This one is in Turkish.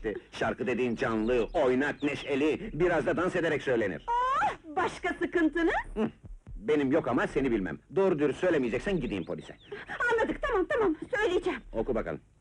işte. Şarkı dediğin canlı, oynak, neşeli, biraz da dans ederek söylenir. Oh, başka sıkıntınız? Benim yok ama seni bilmem. Doğru dürüst söylemeyeceksen gideyim polise. Anladık, tamam, söyleyeceğim. Oku bakalım.